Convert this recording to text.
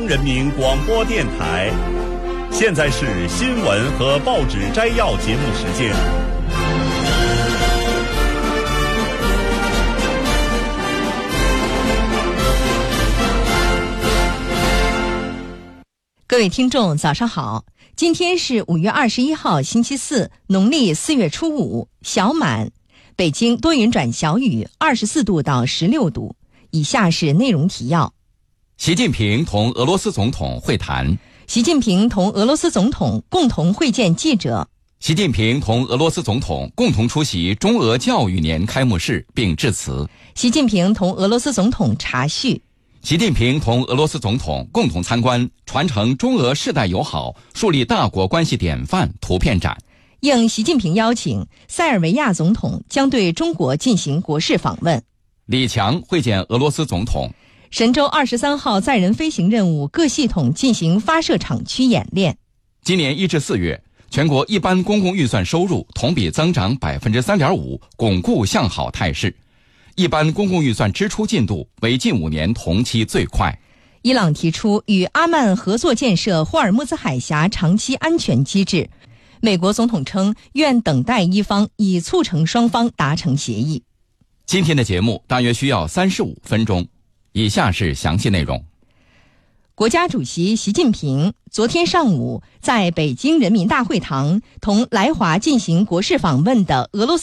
人民广播电台。现在是新闻和报纸摘要节目时间。 各位听众早上好，今天是5月21号星期四，农历4月初5，小满。北京多云转小雨，24度到16度。以下是内容提要。 习近平同俄罗斯总统会谈。 习近平同俄罗斯总统共同会见记者。 习近平同俄罗斯总统共同出席中俄教育年开幕式并致辞。 习近平同俄罗斯总统茶叙。 习近平同俄罗斯总统共同参观传承中俄世代友好、树立大国关系典范图片展。 应习近平邀请，塞尔维亚总统将对中国进行国事访问。 李强会见俄罗斯总统。 神舟23号载人飞行任务各系统进行发射场区演练。 今年1至4月，全国一般公共预算收入同比增长 3.5%， 巩固向好态势。一般公共预算支出进度为近5年同期最快。 伊朗提出与阿曼合作建设霍尔木兹海峡长期安全机制。美国总统称愿等待一方，以促成双方达成协议。 今天的节目大约需要35分钟，以下是详细内容。 国家主席习近平昨天上午在北京人民大会堂同来华进行国事访问的俄罗斯